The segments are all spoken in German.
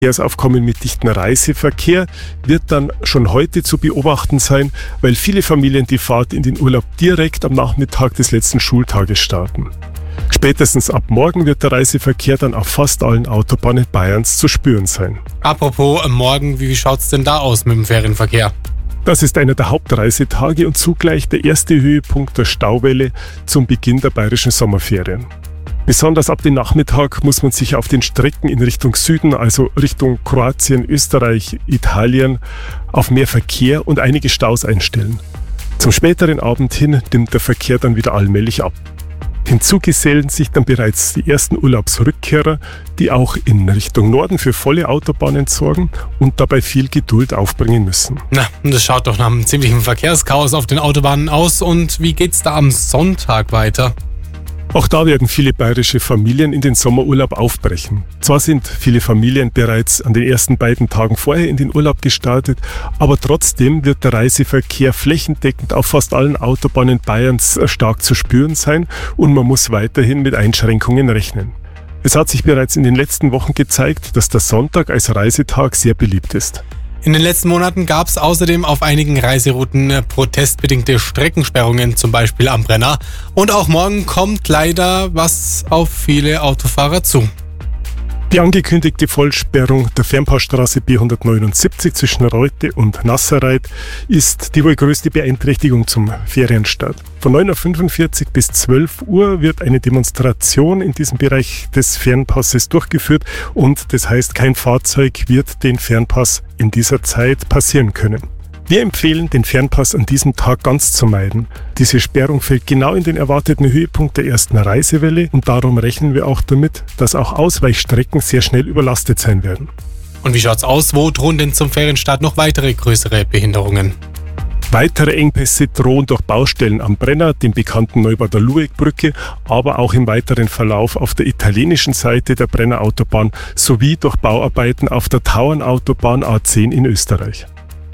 Verkehrsaufkommen mit dichtem Reiseverkehr wird dann schon heute zu beobachten sein, weil viele Familien die Fahrt in den Urlaub direkt am Nachmittag des letzten Schultages starten. Spätestens ab morgen wird der Reiseverkehr dann auf fast allen Autobahnen Bayerns zu spüren sein. Apropos morgen, wie schaut's denn da aus mit dem Ferienverkehr? Das ist einer der Hauptreisetage und zugleich der erste Höhepunkt der Stauwelle zum Beginn der bayerischen Sommerferien. Besonders ab dem Nachmittag muss man sich auf den Strecken in Richtung Süden, also Richtung Kroatien, Österreich, Italien, auf mehr Verkehr und einige Staus einstellen. Zum späteren Abend hin nimmt der Verkehr dann wieder allmählich ab. Hinzu gesellen sich dann bereits die ersten Urlaubsrückkehrer, die auch in Richtung Norden für volle Autobahnen sorgen und dabei viel Geduld aufbringen müssen. Na, das schaut doch nach einem ziemlichen Verkehrschaos auf den Autobahnen aus. Und wie geht's da am Sonntag weiter? Auch da werden viele bayerische Familien in den Sommerurlaub aufbrechen. Zwar sind viele Familien bereits an den ersten beiden Tagen vorher in den Urlaub gestartet, aber trotzdem wird der Reiseverkehr flächendeckend auf fast allen Autobahnen Bayerns stark zu spüren sein und man muss weiterhin mit Einschränkungen rechnen. Es hat sich bereits in den letzten Wochen gezeigt, dass der Sonntag als Reisetag sehr beliebt ist. In den letzten Monaten gab es außerdem auf einigen Reiserouten protestbedingte Streckensperrungen, zum Beispiel am Brenner. Und auch morgen kommt leider was auf viele Autofahrer zu. Die angekündigte Vollsperrung der Fernpassstraße B179 zwischen Reute und Nasserreit ist die wohl größte Beeinträchtigung zum Ferienstart. Von 9.45 Uhr bis 12 Uhr wird eine Demonstration in diesem Bereich des Fernpasses durchgeführt und das heißt, kein Fahrzeug wird den Fernpass in dieser Zeit passieren können. Wir empfehlen, den Fernpass an diesem Tag ganz zu meiden. Diese Sperrung fällt genau in den erwarteten Höhepunkt der ersten Reisewelle und darum rechnen wir auch damit, dass auch Ausweichstrecken sehr schnell überlastet sein werden. Und wie schaut's aus? Wo drohen denn zum Ferienstart noch weitere größere Behinderungen? Weitere Engpässe drohen durch Baustellen am Brenner, dem bekannten Neubauer Luegbrücke, aber auch im weiteren Verlauf auf der italienischen Seite der Brenner Autobahn sowie durch Bauarbeiten auf der Tauernautobahn A10 in Österreich.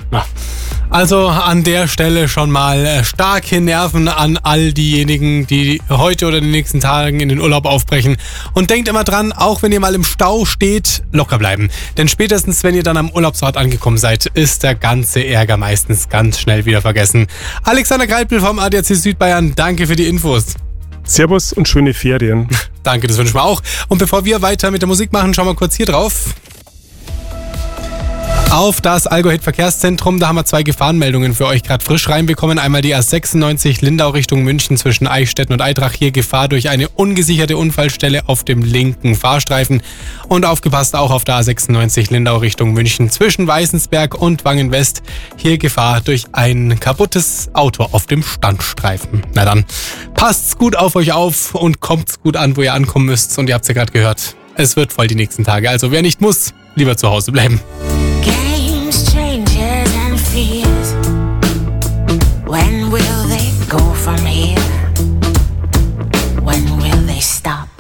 Also an der Stelle schon mal starke Nerven an all diejenigen, die heute oder in den nächsten Tagen in den Urlaub aufbrechen. Und denkt immer dran, auch wenn ihr mal im Stau steht, locker bleiben. Denn spätestens, wenn ihr dann am Urlaubsort angekommen seid, ist der ganze Ärger meistens ganz schnell wieder vergessen. Alexander Greipel vom ADAC Südbayern, danke für die Infos. Servus und schöne Ferien. Danke, das wünschen wir auch. Und bevor wir weiter mit der Musik machen, schauen wir kurz hier drauf. Auf das Allgäu Verkehrszentrum, da haben wir 2 Gefahrenmeldungen für euch gerade frisch reinbekommen. Einmal die A96 Lindau Richtung München zwischen Eichstätten und Eitrach. Hier Gefahr durch eine ungesicherte Unfallstelle auf dem linken Fahrstreifen. Und aufgepasst auch auf der A96 Lindau Richtung München zwischen Weißensberg und Wangen-West. Hier Gefahr durch ein kaputtes Auto auf dem Standstreifen. Na dann, passt's gut auf euch auf und kommt's gut an, wo ihr ankommen müsst. Und ihr habt's ja gerade gehört, es wird voll die nächsten Tage. Also wer nicht muss, lieber zu Hause bleiben.